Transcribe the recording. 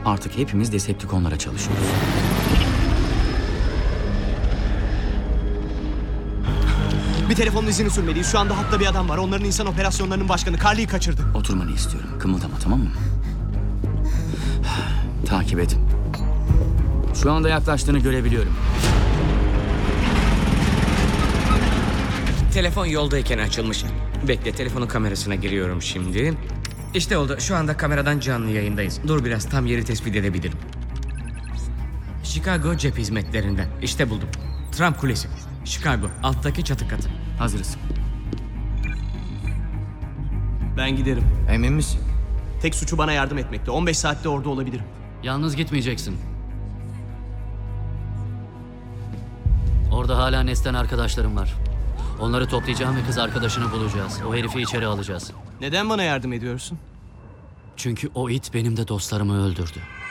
Artık hepimiz Decepticonlara çalışıyoruz. Bir telefonun izini sürmeliyiz. Şu anda hatta bir adam var. Onların insan operasyonlarının başkanı. Carly'yi kaçırdı. Oturmanı istiyorum. Kımıldama, tamam mı? Takip et. Şu anda yaklaştığını görebiliyorum. Telefon yoldayken açılmış. Bekle, telefonun kamerasına giriyorum şimdi. İşte oldu. Şu anda kameradan canlı yayındayız. Dur biraz, tam yeri tespit edebilirim. Chicago cep hizmetlerinden. İşte buldum. Trump Kulesi. Chicago. Alttaki çatı katı. Hazırız. Ben giderim. Emin misin? Tek suçu bana yardım etmekte. 15 saatte orada olabilirim. Yalnız gitmeyeceksin. Orada hala Nest'ten arkadaşlarım var. Onları toplayacağım ve kız arkadaşını bulacağız. O herifi içeri alacağız. Neden bana yardım ediyorsun? Çünkü o it benim de dostlarımı öldürdü.